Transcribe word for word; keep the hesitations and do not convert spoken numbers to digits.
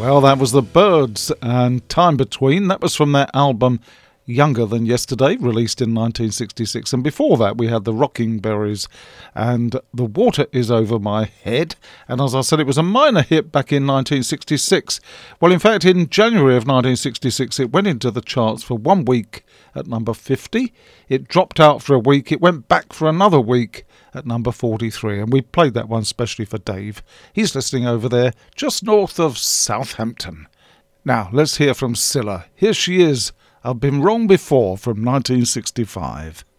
Well, that was the Byrds and Time Between. That was from their album Younger Than Yesterday, released in nineteen sixty-six. And before that, we had the Rocking Berries and The Water Is Over My Head. And as I said, it was a minor hit back in nineteen sixty-six. Well, in fact, in January of nineteen sixty-six, it went into the charts for one week at number fifty. It dropped out for a week. It went back for another week at number forty-three. And we played that one specially for Dave. He's listening over there just north of Southampton. Now, let's hear from Cilla. Here she is. I've Been Wrong Before from nineteen sixty-five.